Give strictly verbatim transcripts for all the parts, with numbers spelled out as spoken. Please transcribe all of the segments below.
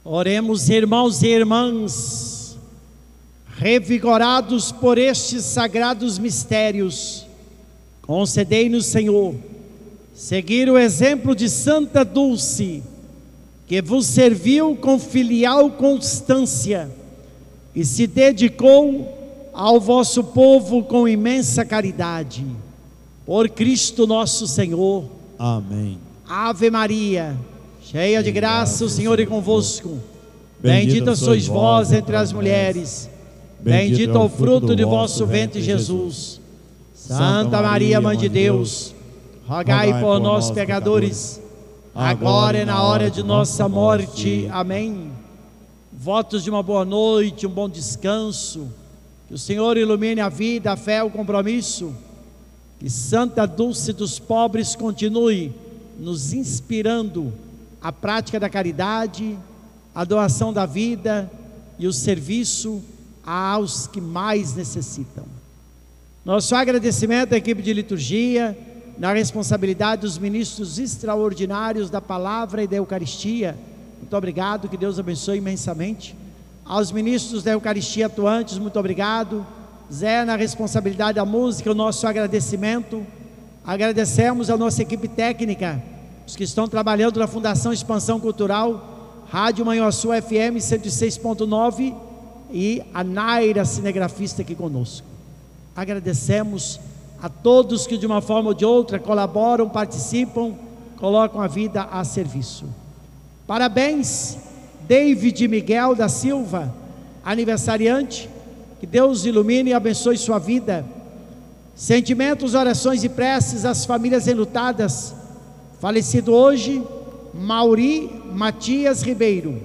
Oremos, irmãos e irmãs, revigorados por estes sagrados mistérios, concedei-nos, Senhor, seguir o exemplo de Santa Dulce, que vos serviu com filial constância e se dedicou ao vosso povo com imensa caridade. Por Cristo nosso Senhor. Amém. Ave Maria, cheia de graça, o Senhor é convosco. Bendita sois vós entre as mulheres, bendito é o fruto de vosso ventre, Jesus. Santa Maria, Mãe de Deus, rogai por nós, pecadores, agora e na hora de nossa morte. Amém. Votos de uma boa noite, um bom descanso. Que o Senhor ilumine a vida, a fé, o compromisso. Que Santa Dulce dos pobres continue nos inspirando a prática da caridade, a doação da vida e o serviço aos que mais necessitam. Nosso agradecimento à equipe de liturgia, na responsabilidade dos ministros extraordinários da palavra e da Eucaristia. Muito obrigado, que Deus abençoe imensamente. Aos ministros da Eucaristia atuantes, muito obrigado. Zé, na responsabilidade da música, o nosso agradecimento. Agradecemos a nossa equipe técnica, os que estão trabalhando na Fundação Expansão Cultural, Rádio Manhuaçu F M cento e seis ponto nove e a Naira, cinegrafista, aqui conosco. Agradecemos a todos que de uma forma ou de outra colaboram, participam, colocam a vida a serviço. Parabéns, David Miguel da Silva, aniversariante. Que Deus ilumine e abençoe sua vida. Sentimentos, orações e preces às famílias enlutadas. Falecido hoje, Mauri Matias Ribeiro.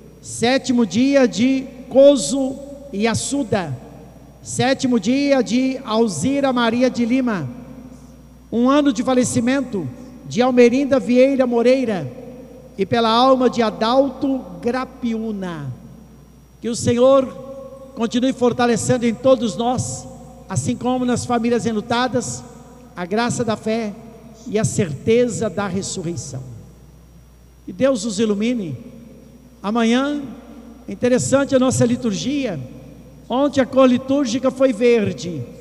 Sétimo dia de Coso e Assuda. Sétimo dia de Alzira Maria de Lima. Um ano de falecimento de Almerinda Vieira Moreira. E pela alma de Adalto Grapiúna. Que o Senhor continue fortalecendo em todos nós, assim como nas famílias enlutadas, a graça da fé e a certeza da ressurreição. Que Deus os ilumine. Amanhã, interessante a nossa liturgia. Ontem a cor litúrgica foi verde,